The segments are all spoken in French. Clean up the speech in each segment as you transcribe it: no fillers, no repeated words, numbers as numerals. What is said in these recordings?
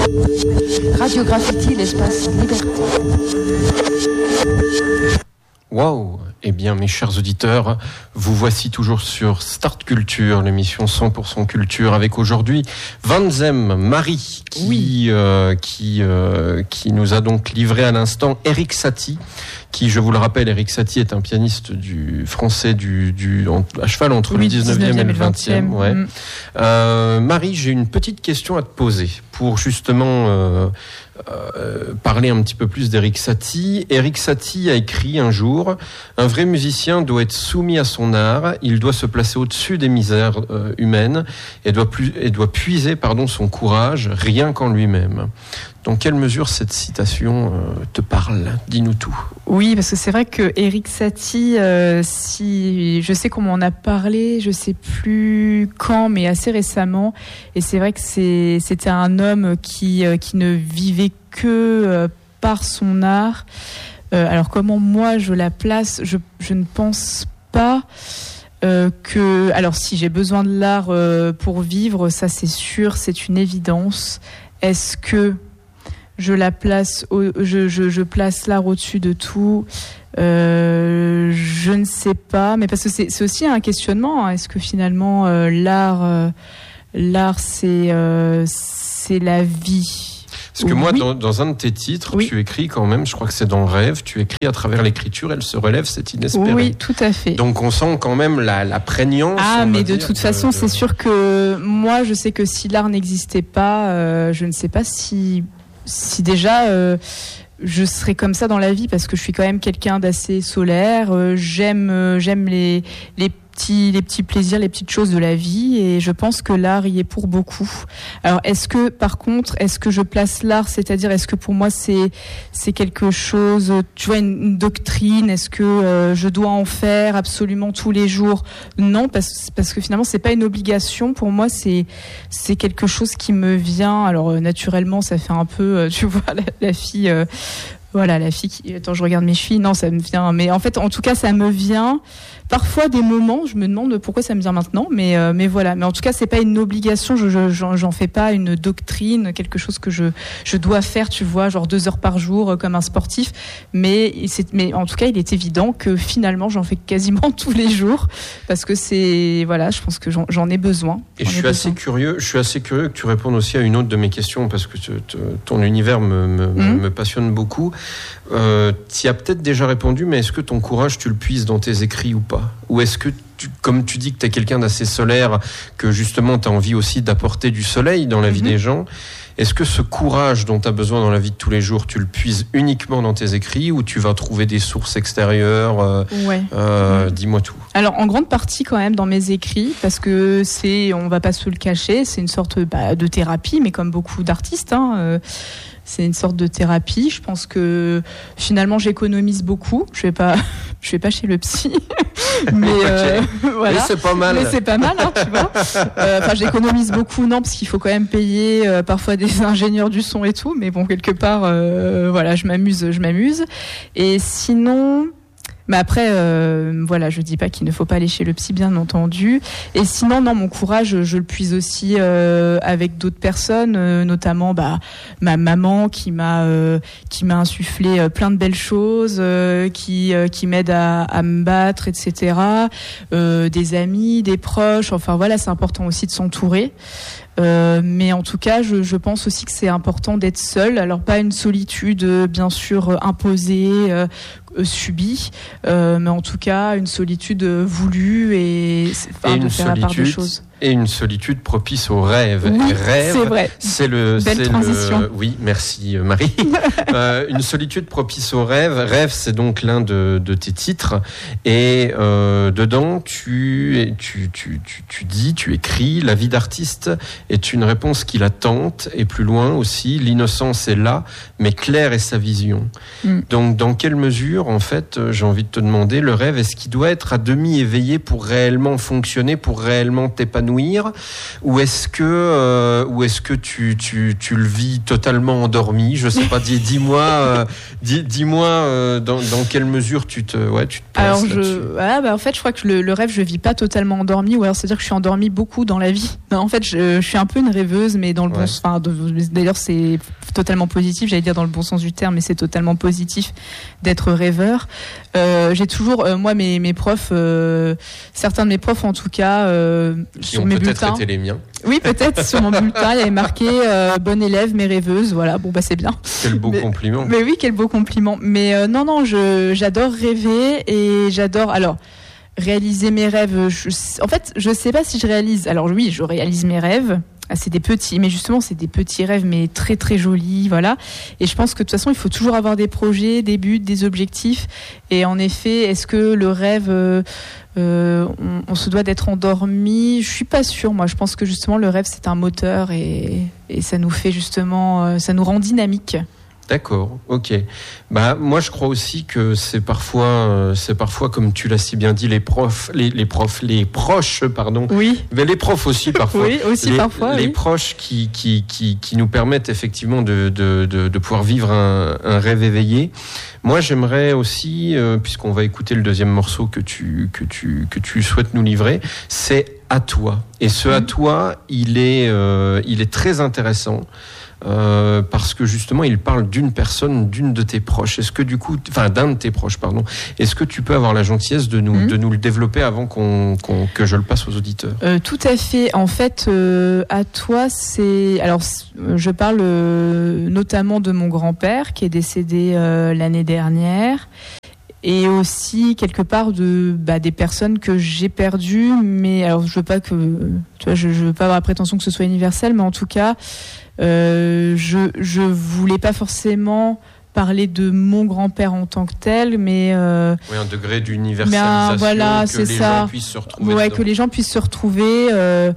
Radio Graffiti, l'espace liberté. Waouh! Eh bien, mes chers auditeurs, vous voici toujours sur Start Culture, l'émission 100% culture, avec aujourd'hui Vanzem Marie, qui nous a donc livré à l'instant Erik Satie, qui, je vous le rappelle, Erik Satie est un pianiste français à cheval entre le 19e et le 20e. Ouais. Marie, j'ai une petite question à te poser pour justement parler un petit peu plus d'Erik Satie. Erik Satie a écrit un jour: un vrai musicien doit être soumis à son art, il doit se placer au-dessus des misères humaines et doit puiser son courage rien qu'en lui-même. Dans quelle mesure cette citation te parle ? Dis-nous tout. Oui, parce que c'est vrai que Erik Satie, si je sais qu'on m'en a parlé, je sais plus quand, mais assez récemment, et c'est vrai que c'était un homme qui ne vivait que par son art. Alors comment moi je la place, je ne pense pas que... Alors si j'ai besoin de l'art pour vivre, ça c'est sûr, c'est une évidence. Est-ce que je la place, je place l'art au-dessus de tout. Je ne sais pas, mais parce que c'est aussi un questionnement. Hein. Est-ce que finalement l'art c'est la vie? Parce que moi, dans un de tes titres, tu écris quand même, je crois que c'est dans Rêve, tu écris à travers l'écriture, elle se relève, c'est inespéré. Oui, tout à fait. Donc on sent quand même la prégnance. Ah, mais de toute façon, c'est sûr que moi, je sais que si l'art n'existait pas, je ne sais pas si déjà je serais comme ça dans la vie, parce que je suis quand même quelqu'un d'assez solaire. J'aime les petits plaisirs, les petites choses de la vie, et je pense que l'art y est pour beaucoup. Alors est-ce que je place l'art, c'est-à-dire est-ce que pour moi c'est quelque chose, tu vois, une doctrine, est-ce que je dois en faire absolument tous les jours? Non, parce que finalement c'est pas une obligation pour moi, c'est quelque chose qui me vient. Alors naturellement ça fait un peu, tu vois, la fille voilà, la fille qui... Attends, je regarde mes chevilles. Non, ça me vient... Mais en fait, en tout cas, ça me vient... Parfois, des moments, je me demande pourquoi ça me vient maintenant. Mais voilà. Mais en tout cas, c'est pas une obligation. J'en fais pas une doctrine, quelque chose que je dois faire, tu vois, genre 2 heures par jour, comme un sportif. Mais en tout cas, il est évident que finalement, j'en fais quasiment tous les jours. Parce que c'est... Voilà, je pense que j'en ai besoin. Et je suis assez curieux que tu répondes aussi à une autre de mes questions, parce que ton univers me passionne beaucoup. Tu y as peut-être déjà répondu, mais est-ce que ton courage, tu le puises dans tes écrits ou pas ? Ou est-ce que, comme tu dis que tu es quelqu'un d'assez solaire, que justement tu as envie aussi d'apporter du soleil dans la vie des gens, est-ce que ce courage dont tu as besoin dans la vie de tous les jours, tu le puises uniquement dans tes écrits, ou tu vas trouver des sources extérieures ? Dis-moi tout. Alors, en grande partie quand même dans mes écrits, parce que on va pas se le cacher, c'est une sorte de thérapie, mais comme beaucoup d'artistes, c'est une sorte de thérapie. Je pense que finalement j'économise beaucoup. Je vais pas chez le psy, mais voilà. Mais c'est pas mal. Mais c'est pas mal, tu vois. J'économise beaucoup, non, parce qu'il faut quand même payer parfois des ingénieurs du son et tout. Mais bon, quelque part, voilà, je m'amuse. Et sinon. Mais après, voilà, je dis pas qu'il ne faut pas aller chez le psy, bien entendu. Et sinon, non, mon courage, je le puise aussi avec d'autres personnes, notamment ma maman qui m'a insufflé plein de belles choses, qui m'aide à me battre, etc. Des amis, des proches. Enfin voilà, c'est important aussi de s'entourer. Mais en tout cas, je pense aussi que c'est important d'être seul. Alors pas une solitude, bien sûr, imposée, subie, mais en tout cas une solitude voulue et de faire la part des choses. Et une solitude propice au rêve. Oui, rêve, c'est vrai. Belle transition. Oui, merci Marie. Une solitude propice au rêve. Rêve, c'est donc l'un de tes titres. Et dedans, tu écris, la vie d'artiste est une réponse qui la tente. Et plus loin aussi, l'innocence est là, mais Claire est sa vision. Donc, dans quelle mesure, en fait, j'ai envie de te demander, le rêve, est-ce qu'il doit être à demi éveillé pour réellement fonctionner, pour réellement t'épanouir t'épanouir, ou est-ce que tu le vis totalement endormi? Je sais pas, dis-moi dans quelle mesure tu te places là-dessus. En fait, je crois que le rêve, je vis pas totalement endormi, ou alors c'est-à-dire que je suis endormie beaucoup dans la vie. Non, en fait, je suis un peu une rêveuse, mais dans le bon sens. D'ailleurs, c'est totalement positif, j'allais dire dans le bon sens du terme, mais c'est totalement positif d'être rêveur. J'ai toujours, moi, mes profs, certains de mes profs en tout cas, sur mes bulletins. Qui ont peut-être été les miens. Oui, peut-être, sur mon bulletin, il y avait marqué bonne élève, mais rêveuse. Voilà, bon, c'est bien. Quel beau compliment. Mais oui, quel beau compliment. Mais non, j'adore rêver et j'adore. Alors, réaliser mes rêves. En fait, je sais pas si je réalise. Alors oui, je réalise mes rêves. C'est des petits, mais justement, c'est des petits rêves, mais très très jolis, voilà. Et je pense que de toute façon, il faut toujours avoir des projets, des buts, des objectifs. Et en effet, est-ce que le rêve, on se doit d'être endormi? Je suis pas sûre. Moi, je pense que justement, le rêve, c'est un moteur et ça nous fait justement, ça nous rend dynamique. D'accord, ok. Moi je crois aussi que c'est parfois comme tu l'as si bien dit, les proches, pardon. Oui. Mais les profs aussi parfois. Oui, aussi parfois. Les proches qui nous permettent effectivement de pouvoir vivre un rêve éveillé. Moi j'aimerais aussi, puisqu'on va écouter le deuxième morceau que tu souhaites nous livrer, c'est À toi. Et ce À toi, il est très intéressant. Parce que justement il parle d'une personne, d'une de tes proches. Est-ce que d'un de tes proches, pardon. Est-ce que tu peux avoir la gentillesse de nous le développer avant que je le passe aux auditeurs? Tout à fait. En fait, À toi, je parle notamment de mon grand-père qui est décédé l'année dernière. Et aussi quelque part des personnes que j'ai perdues, mais alors je veux pas avoir la prétention que ce soit universel, mais en tout cas, je voulais pas forcément parler de mon grand-père en tant que tel, mais un degré d'universalisation, que les gens puissent se retrouver. Ouais, que les gens puissent se retrouver,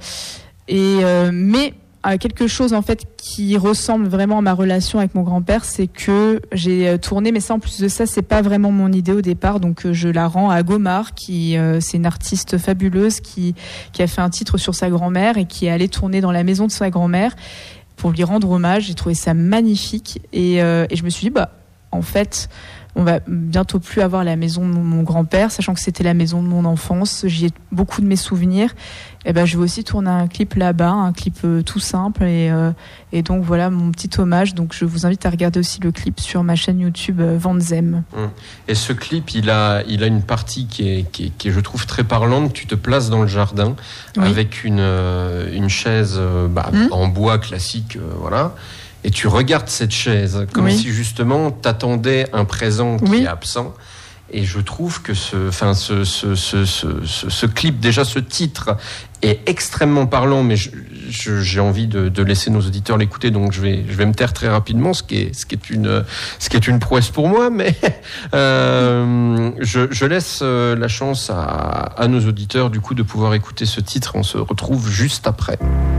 mais quelque chose en fait qui ressemble vraiment à ma relation avec mon grand-père, c'est que j'ai tourné, mais ça en plus de ça, c'est pas vraiment mon idée au départ, donc je la rends à Gomard, c'est une artiste fabuleuse qui a fait un titre sur sa grand-mère et qui est allée tourner dans la maison de sa grand-mère pour lui rendre hommage. J'ai trouvé ça magnifique et je me suis dit en fait on va bientôt plus avoir la maison de mon grand-père, sachant que c'était la maison de mon enfance. J'y ai beaucoup de mes souvenirs. Et je vais aussi tourner un clip là-bas, un clip tout simple. Et donc voilà mon petit hommage. Donc je vous invite à regarder aussi le clip sur ma chaîne YouTube Vanzem. Et ce clip, il a une partie qui est, je trouve, très parlante. Tu te places dans le jardin avec une chaise en bois classique, voilà. Et tu regardes cette chaise comme si justement t'attendais un présent qui est absent. Et je trouve que ce clip, déjà ce titre, est extrêmement parlant, mais j'ai envie de laisser nos auditeurs l'écouter, donc je vais me taire très rapidement, ce qui est une prouesse pour moi, mais je laisse la chance à nos auditeurs du coup de pouvoir écouter ce titre. On se retrouve juste après.